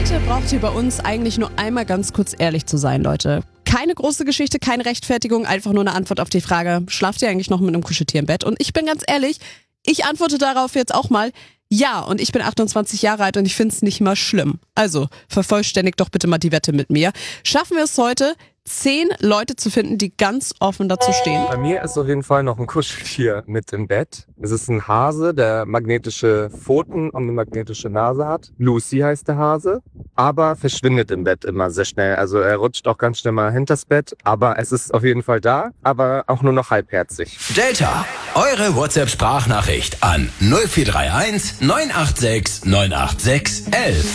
Heute braucht ihr bei uns eigentlich nur einmal ganz kurz ehrlich zu sein, Leute. Keine große Geschichte, keine Rechtfertigung, einfach nur eine Antwort auf die Frage, schlaft ihr eigentlich noch mit einem Kuscheltier im Bett? Und ich bin ganz ehrlich, ich antworte darauf jetzt auch mal, ja, und ich bin 28 Jahre alt und ich find's nicht mal schlimm. Also, vervollständigt doch bitte mal die Wette mit mir. Schaffen wir es heute, 10 Leute zu finden, die ganz offen dazu stehen? Bei mir ist auf jeden Fall noch ein Kuscheltier mit im Bett. Es ist ein Hase, der magnetische Pfoten und eine magnetische Nase hat. Lucy heißt der Hase, aber verschwindet im Bett immer sehr schnell. Also er rutscht auch ganz schnell mal hinters Bett, aber es ist auf jeden Fall da, aber auch nur noch halbherzig. Delta, eure WhatsApp-Sprachnachricht an 0431 986 986 11.